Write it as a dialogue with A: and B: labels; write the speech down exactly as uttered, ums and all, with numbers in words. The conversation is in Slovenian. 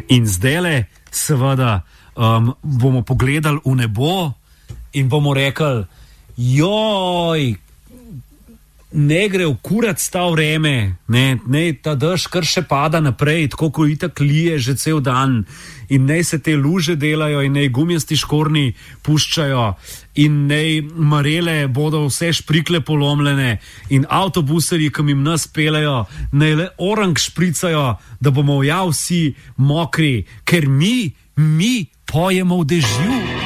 A: In zdajle, seveda, um, bomo pogledali v nebo in bomo rekli, joj, ne gre v kurac ta vreme, ne, ne, ta dež kar še pada naprej, tako ko itak lije že cel dan in ne se te luže delajo in ne gumijasti škorni puščajo in ne marele bodo vse šprikle polomljene in avtobuseri, ki jim nas pelejo, ne le orang špricajo, da bomo ja vsi mokri, ker mi, mi pojemo v dežju.